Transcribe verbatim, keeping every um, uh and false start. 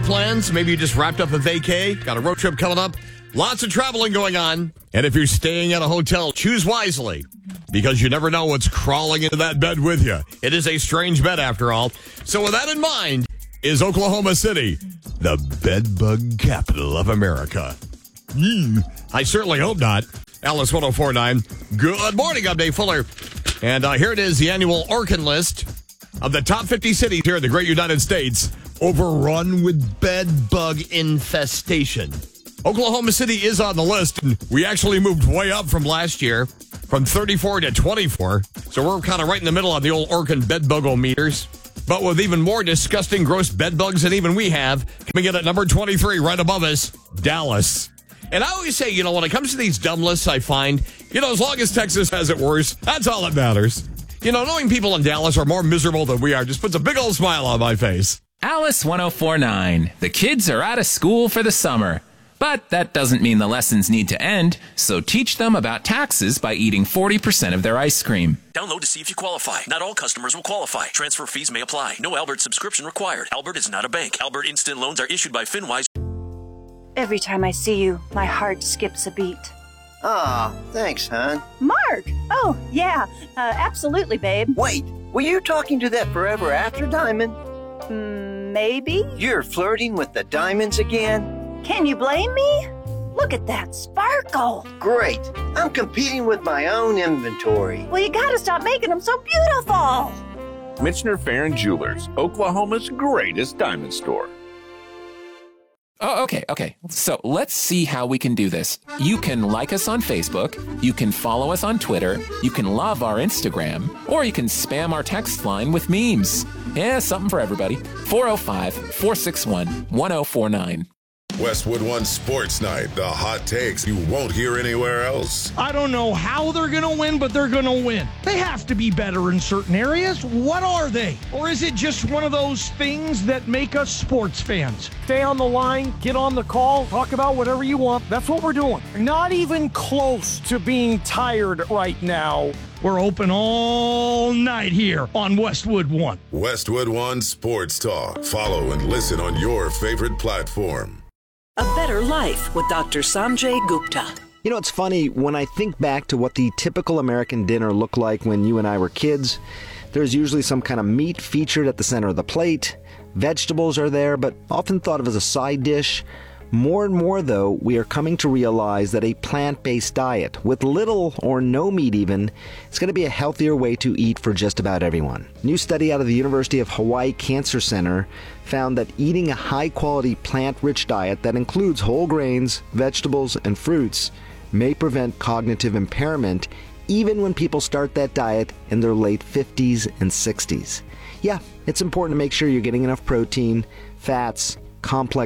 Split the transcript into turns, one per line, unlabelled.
plans? Maybe you just wrapped up a vacay, got a road trip coming up. Lots of traveling going on. And if you're staying at a hotel, choose wisely, because you never know what's crawling into that bed with you. It is a strange bed, after all. So with that in mind, is Oklahoma City the bedbug capital of America? Mm, I certainly hope not. Alice one oh four point nine. Good morning. I'm Dave Fuller. And uh, here it is, the annual Orkin list of the top fifty cities here in the great United States overrun with bedbug infestation. Oklahoma City is on the list, and we actually moved way up from last year, from thirty-four to twenty-four. So we're kind of right in the middle on the old Orkin bedbugometers. But with even more disgusting, gross bedbugs than even we have, coming in at number twenty-three, right above us, Dallas. And I always say, you know, when it comes to these dumb lists, I find, you know, as long as Texas has it worse, that's all that matters. You know, knowing people in Dallas are more miserable than we are just puts a big old smile on my face.
Alice one oh four point nine. The kids are out of school for the summer. But that doesn't mean the lessons need to end, so teach them about taxes by eating forty percent of their ice cream.
Download to see if you qualify. Not all customers will qualify. Transfer fees may apply. No Albert subscription required. Albert is not a bank. Albert Instant Loans are issued by FinWise.
Every time I see you, my heart skips a beat.
Aw, thanks, hon.
Mark! Oh, yeah, uh, absolutely, babe.
Wait, were you talking to that forever after diamond?
Mm, maybe?
You're flirting with the diamonds again?
Can you blame me? Look at that sparkle.
Great. I'm competing with my own inventory.
Well, you gotta stop making them so beautiful.
Michener Farron Jewelers, Oklahoma's greatest diamond store.
Oh, okay, okay. So let's see how we can do this. You can like us on Facebook, you can follow us on Twitter, you can love our Instagram, or you can spam our text line with memes. Yeah, something for everybody. four oh five, four six one, one oh four nine.
Westwood One Sports Night, the hot takes you won't hear anywhere else.
I don't know how they're going to win, but they're going to win. They have to be better in certain areas. What are they? Or is it just one of those things that make us sports fans? Stay on the line, get on the call, talk about whatever you want. That's what we're doing. Not even close to being tired right now. We're open all night here on Westwood One.
Westwood One Sports Talk. Follow and listen on your favorite platform.
A Better Life with Doctor Sanjay Gupta.
You know, it's funny, when I think back to what the typical American dinner looked like when you and I were kids, there's usually some kind of meat featured at the center of the plate. Vegetables are there, but often thought of as a side dish. More and more, though, we are coming to realize that a plant-based diet, with little or no meat even, is going to be a healthier way to eat for just about everyone. A new study out of the University of Hawaii Cancer Center found that eating a high-quality plant-rich diet that includes whole grains, vegetables, and fruits may prevent cognitive impairment even when people start that diet in their late fifties and sixties. Yeah, it's important to make sure you're getting enough protein, fats, complex